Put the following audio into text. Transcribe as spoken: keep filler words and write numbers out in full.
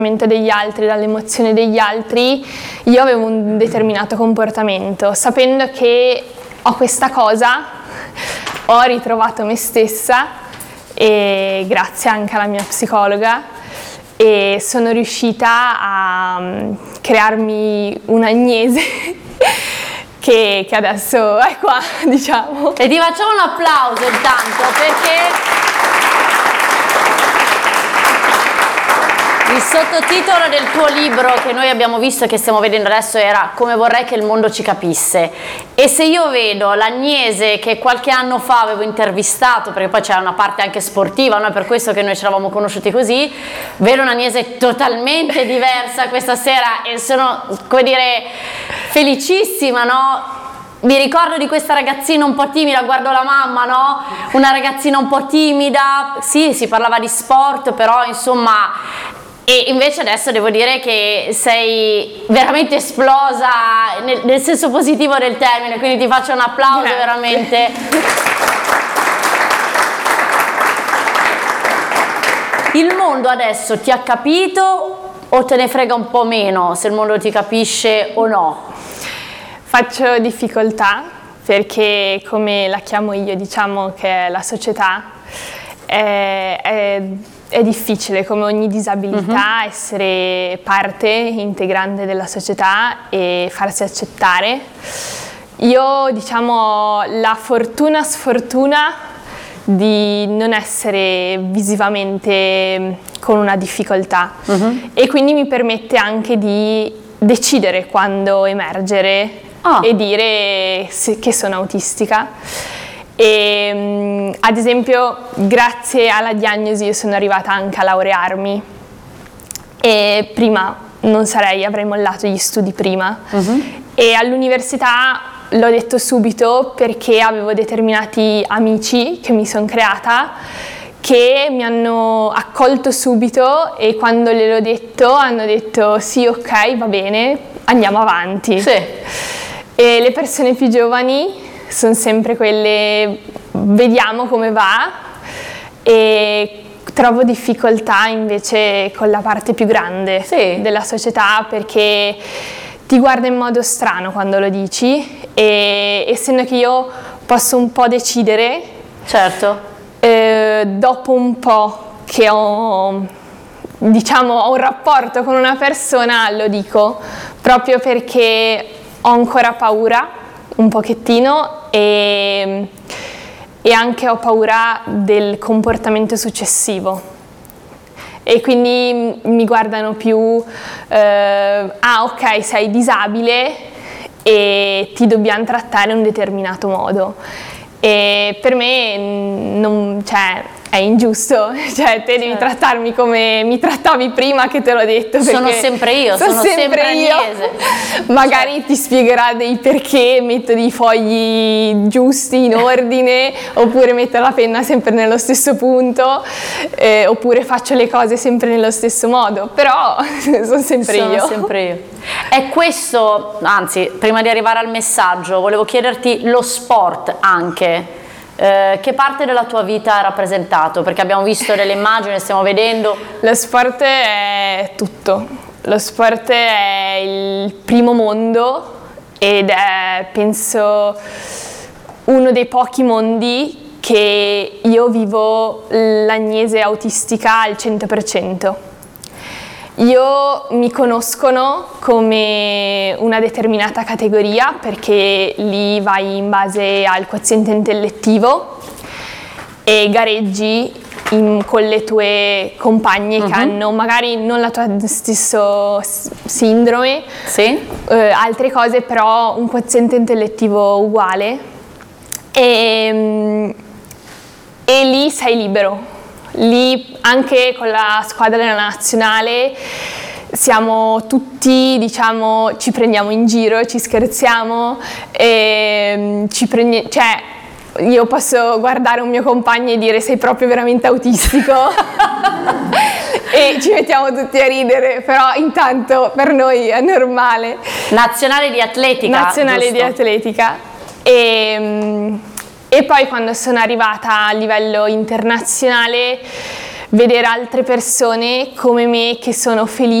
degli altri, dall'emozione degli altri, io avevo un determinato comportamento. Sapendo che ho questa cosa, ho ritrovato me stessa, e grazie anche alla mia psicologa, e sono riuscita a um, crearmi un'Agnese che, che adesso è qua, diciamo. E ti facciamo un applauso intanto, perché il sottotitolo del tuo libro che noi abbiamo visto e che stiamo vedendo adesso era Come vorrei che il mondo ci capisse. E se io vedo l'Agnese che qualche anno fa avevo intervistato, perché poi c'era una parte anche sportiva, no? È per questo che noi ci eravamo conosciuti così, vedo un'Agnese totalmente diversa questa sera e sono, come dire, felicissima, no? Mi ricordo di questa ragazzina un po' timida, guardo la mamma, no? Una ragazzina un po' timida, sì, si parlava di sport, però insomma... E invece adesso devo dire che sei veramente esplosa nel, nel senso positivo del termine, quindi ti faccio un applauso. Grazie. Veramente. Il mondo adesso ti ha capito o te ne frega un po' meno se il mondo ti capisce o no? Faccio difficoltà perché, come la chiamo io, diciamo che la società è... è È difficile, come ogni disabilità, uh-huh. essere parte integrante della società e farsi accettare. Io, diciamo, ho la fortuna sfortuna di non essere visivamente con una difficoltà, uh-huh. e quindi mi permette anche di decidere quando emergere oh. e dire che sono autistica. E, ad esempio, grazie alla diagnosi io sono arrivata anche a laurearmi, e prima non sarei, avrei mollato gli studi prima. Uh-huh. E all'università l'ho detto subito perché avevo determinati amici che mi sono creata che mi hanno accolto subito, e quando gliel'ho detto hanno detto sì, ok, va bene, andiamo avanti. Sì. E le persone più giovani sono sempre quelle, vediamo come va, e trovo difficoltà invece con la parte più grande sì. della società, perché ti guarda in modo strano quando lo dici, e essendo che io posso un po' decidere, certo. eh, dopo un po' che ho, diciamo, ho un rapporto con una persona, lo dico, proprio perché ho ancora paura un pochettino, e, e anche ho paura del comportamento successivo, e quindi mi guardano più eh, ah, ok, sei disabile e ti dobbiamo trattare in un determinato modo, e per me non, cioè, è ingiusto, cioè te devi certo. trattarmi come mi trattavi prima, che te l'ho detto. Sono sempre io, sono, sono sempre, sempre io. Magari certo. ti spiegherà dei perché metto dei fogli giusti in ordine, oppure metto la penna sempre nello stesso punto, eh, oppure faccio le cose sempre nello stesso modo, però sono sempre sono io. Sono sempre io. È questo, anzi, prima di arrivare al messaggio, volevo chiederti lo sport anche. Eh, che parte della tua vita ha rappresentato? Perché abbiamo visto delle immagini, stiamo vedendo. Lo sport è tutto. Lo sport è il primo mondo, ed è, penso, uno dei pochi mondi che io vivo l'Agnese autistica al cento per cento. Io mi conoscono come una determinata categoria perché lì vai in base al quoziente intellettivo e gareggi in, con le tue compagne uh-huh. che hanno magari non la tua stessa sindrome, sì. eh, altre cose, però un quoziente intellettivo uguale, e, e lì sei libero. Lì anche con la squadra della nazionale siamo tutti, diciamo, ci prendiamo in giro, ci scherziamo, e ci prendi- cioè io posso guardare un mio compagno e dire sei proprio veramente autistico e ci mettiamo tutti a ridere, però intanto per noi è normale. Nazionale di atletica. Nazionale giusto? di atletica. E, E poi quando sono arrivata a livello internazionale vedere altre persone come me che sono felici